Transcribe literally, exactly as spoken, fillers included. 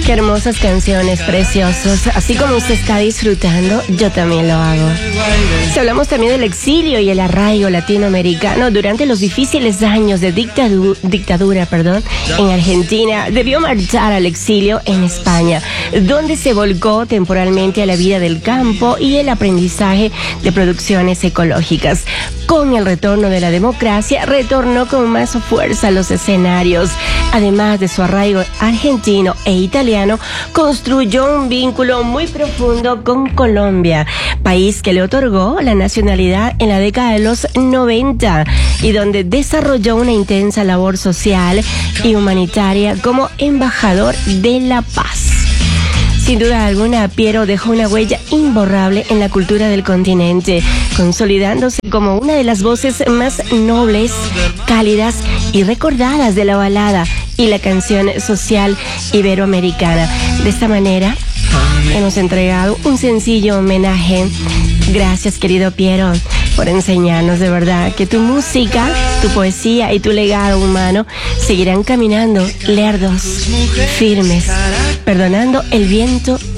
Qué hermosas canciones, preciosos. Así como usted está disfrutando, yo también lo hago. Si hablamos también del exilio y el arraigo latinoamericano durante los difíciles años de dictadu dictadura perdón, en Argentina, debió marchar al exilio en España, donde se volcó temporalmente a la vida del campo y el aprendizaje de producciones ecológicas. Con el retorno de la democracia, retornó con más fuerza a los escenarios. Además de su arraigo argentino e italiano, construyó un vínculo muy profundo con Colombia, país que le otorgó la nacionalidad en la década de los noventa y donde desarrolló una intensa labor social y humanitaria como embajador de la paz. Sin duda alguna, Piero dejó una huella imborrable en la cultura del continente, consolidándose como una de las voces más nobles, cálidas y recordadas de la balada y la canción social iberoamericana. De esta manera, hemos entregado un sencillo homenaje. Gracias, querido Piero, por enseñarnos de verdad que tu música, tu poesía y tu legado humano seguirán caminando lerdos, firmes, perdonando el viento